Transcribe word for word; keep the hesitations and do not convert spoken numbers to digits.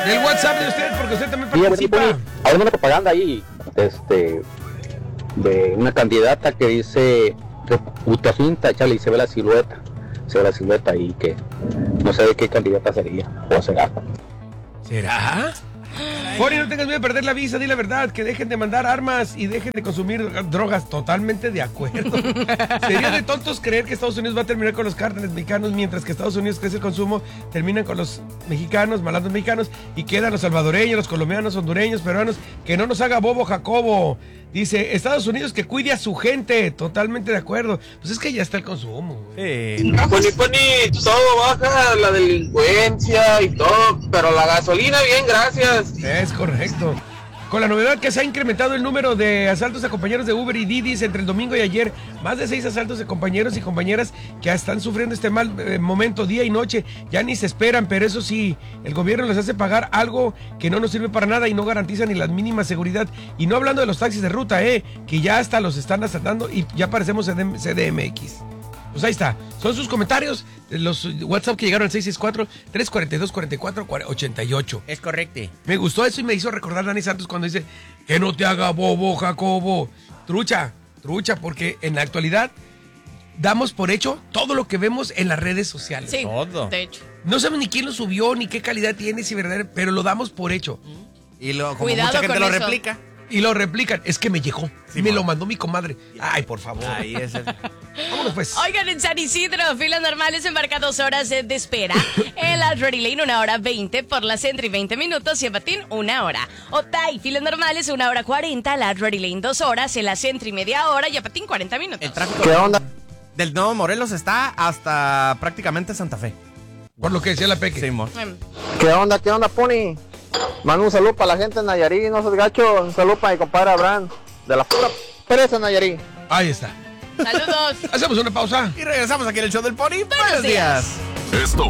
Del WhatsApp de usted, porque usted también participa. Sí, hay una propaganda ahí, este, de una candidata que dice reputación intachable y se ve la silueta, se ve la silueta y que no sé de qué candidata sería, o será. ¿Será? Fori, no tengas miedo de perder la visa, di la verdad, que dejen de mandar armas y dejen de consumir drogas. Totalmente de acuerdo. Sería de tontos creer que Estados Unidos va a terminar con los cárteles mexicanos, mientras que Estados Unidos crece el consumo, terminan con los mexicanos, malandros mexicanos, y quedan los salvadoreños, los colombianos, hondureños, peruanos. Que no nos haga bobo Jacobo. Dice, Estados Unidos que cuide a su gente. Totalmente de acuerdo. Pues es que ya está el consumo. Sí. Poni, Poni, todo baja, la delincuencia y todo, pero la gasolina bien, gracias. Es correcto. Con la novedad que se ha incrementado el número de asaltos a compañeros de Uber y Didis entre el domingo y ayer, más de seis asaltos de compañeros y compañeras que están sufriendo este mal eh, momento día y noche, ya ni se esperan, pero eso sí, el gobierno les hace pagar algo que no nos sirve para nada y no garantiza ni la mínima seguridad. Y no hablando de los taxis de ruta, eh, que ya hasta los están asaltando y ya parecemos C D M X. Pues ahí está, son sus comentarios, los WhatsApp que llegaron al seis seis cuatro, tres cuatro dos, cuatro cuatro ocho ocho. Es correcto. Me gustó eso y me hizo recordar Dani Santos cuando dice que no te haga bobo, Jacobo. Trucha, trucha, porque en la actualidad damos por hecho todo lo que vemos en las redes sociales. Sí, todo. De hecho. No sabemos ni quién lo subió, ni qué calidad tiene, si verdad, pero lo damos por hecho. Y lo, como Cuidado mucha gente con lo eso. replica. Y lo replican. Es que me llegó. Sí, me man. lo mandó mi comadre. Ay, por favor. Ahí es el... Vámonos pues. Oigan, en San Isidro, filas normales embarca dos horas de espera. En la Ready Lane, una hora veinte. Por la Sentry, veinte minutos. Y en Batín, una hora. Otay, filas normales, una hora cuarenta. La Ready Lane, dos horas. En la Sentry, media hora. Y en Batín, cuarenta minutos. El tráfico ¿Qué onda? del Nuevo Morelos está hasta prácticamente Santa Fe. Por lo que decía la Peque. Sí, amor. Em, ¿Qué onda, qué onda, Pony? Mando un saludo para la gente de Nayarit, no seas gacho, un saludo para mi compadre Abraham, de la pura presa Nayarit. Ahí está. Saludos. Hacemos una pausa. Y regresamos aquí en el show del Pony. Buenos días. Esto